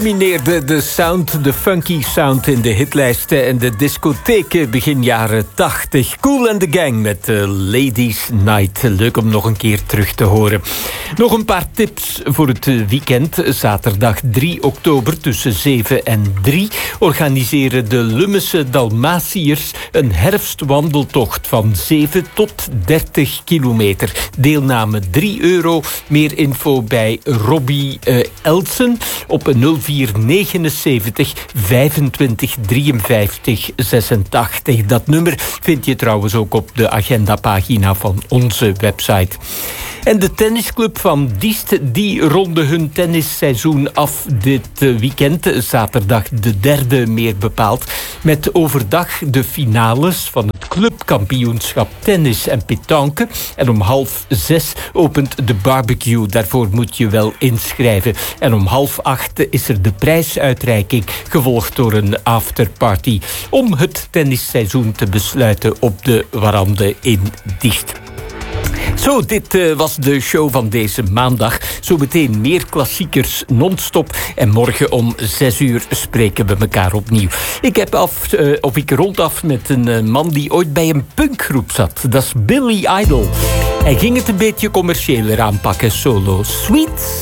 Domineerde de sound, de funky sound in de hitlijsten en de discotheken begin jaren 80. Kool and the Gang met Ladies Night. Leuk om nog een keer terug te horen. Nog een paar tips voor het weekend. Zaterdag 3 oktober tussen 7 en 3 organiseren de Lummese Dalmatiërs een herfstwandeltocht van 7 tot 30 kilometer. Deelname €3. Meer info bij Robbie Elsen op 0479 25 53 86. Dat nummer vind je trouwens ook op de agendapagina van onze website. En de tennisclub van Diest, die ronden hun tennisseizoen af dit weekend. Zaterdag de 3e meer bepaald. Met overdag de finales van het clubkampioenschap tennis en petanque. En om 5:30 opent de barbecue. Daarvoor moet je wel inschrijven. En om 7:30 is er de prijsuitreiking, gevolgd door een afterparty. Om het tennisseizoen te besluiten op de Warande in Diest. Zo, dit was de show van deze maandag. Zometeen meer klassiekers non-stop. En morgen om 6:00 spreken we elkaar opnieuw. Ik rond af met een man die ooit bij een punkgroep zat. Dat is Billy Idol. Hij ging het een beetje commerciëler aanpakken, solo. Sweet